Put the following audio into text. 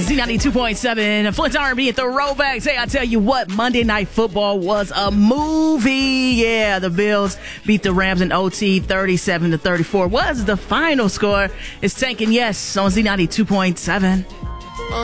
Z92.7, Flint's R&B and Throwbacks. Hey, I tell you what, Monday Night Football was a movie. Yeah, the Bills beat the Rams in OT 37-34. Was the final score. It's Tank and Yes on Z92.7.